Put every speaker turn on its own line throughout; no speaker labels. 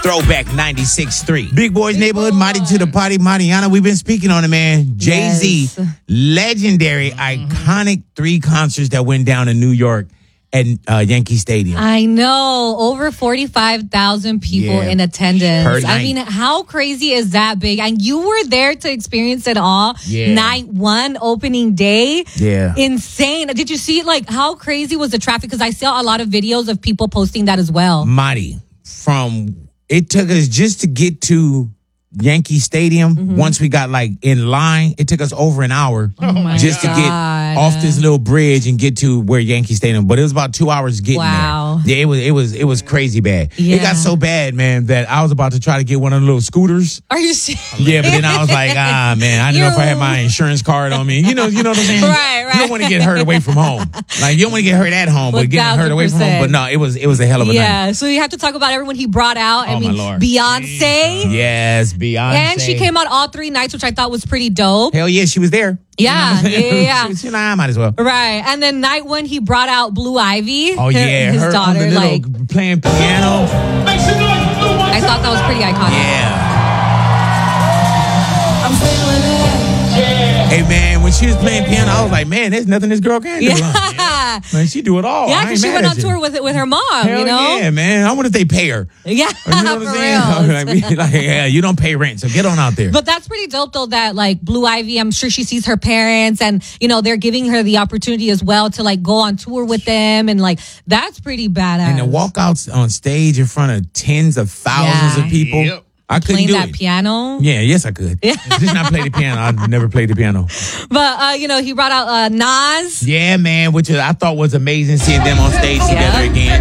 Throwback 96.3. Big Boys Neighborhood, Marty to the party, Mariana. We've been speaking on it, man. Jay-Z,
Yes.
legendary, iconic 3 concerts that went down in New York at Yankee Stadium.
I know. Over 45,000 people
Yeah.
in attendance.
Per night.
I mean, how crazy is that big? And you were there to experience it all.
Yeah.
Night 1, opening day.
Yeah.
Insane. Did you see, like, how crazy was the traffic? Because I saw a lot of videos of people posting that as well.
Marty, it took us just to get to Yankee Stadium. Once we got like in line, it took us over an hour just to get off this little bridge and get to where Yankee Stadium. But it was about 2 hours getting
Wow.
there. Yeah, it was crazy bad.
Yeah.
It got so bad, man, that I was about to try to get one of the little scooters.
Are you serious?
Yeah, but then I was like, man, I don't know if I had my insurance card on me. You know what I'm saying?
Right.
You don't want to get hurt away from home. Like you don't want to get hurt at home, but getting hurt away from home.
1000%.
But no, it was a hell of a night.
Yeah, so you have to talk about everyone he brought out.
Oh, my Lord.
Beyonce.
Yes, Beyonce.
And she came out all 3 nights, which I thought was pretty dope.
Hell yeah, she was there.
Yeah, yeah.
I might as well.
Right. And then night 1, he brought out Blue Ivy.
Oh yeah,
his
her
daughter.
on the little playing piano.
I thought that was pretty iconic.
Yeah. Hey man, when she was playing piano, I was like, man, there's nothing this girl can do.
Yeah.
Man, she do it all.
Yeah,
I ain't
because she
mad
went
at
on
you.
tour with her mom,
Hell
you know?
yeah, man. I wonder if they pay her.
Yeah,
You know what I'm saying?
for real.
like, yeah, you don't pay rent, so get on out there.
But that's pretty dope, though, that, like, Blue Ivy, I'm sure she sees her parents and, you know, they're giving her the opportunity as well to, like, go on tour with them. And, like, that's pretty badass.
And the walkouts on stage in front of tens of thousands of people.
Yep.
I couldn't
Playing
do
that
it.
piano.
Yeah, yes, I could. Just not play the piano. I never played the piano.
But, you know, he brought out Nas.
Yeah, man, which I thought was amazing seeing them on stage together again.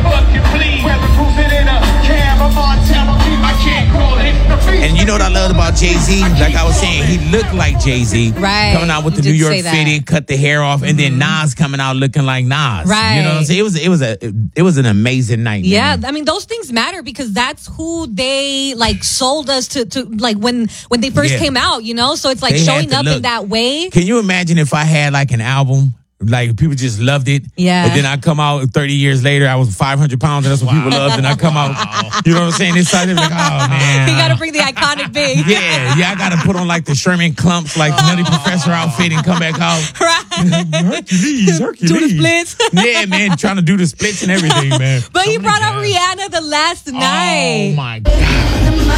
And you know what I loved about Jay-Z? Like I was saying, he looked like Jay-Z.
Right.
Coming out with
You
the New
did
York
say that.
fitted, cut the hair off, and then Nas coming out looking like Nas.
Right.
You know what I'm saying? It was an amazing night.
Yeah,
man.
I mean those things matter because that's who they like sold us to like when they first
Yeah.
came out, you know? So it's like
They had
showing
to
up
look.
in that way.
Can you imagine if I had like an album? Like people just loved it.
Yeah.
But then I come out 30 years later, I was 500 pounds, and that's what people loved. And I come out, you know what I'm saying? It's like, oh man.
You gotta bring the iconic big.
Yeah, I gotta put on like the Sherman Clumps, like Nutty Professor outfit and come back out.
Right.
Hercules.
Do the splits.
Yeah, man, trying to do the splits and everything, man.
But he
So many
brought out
guys.
Rihanna the last night.
Oh my God.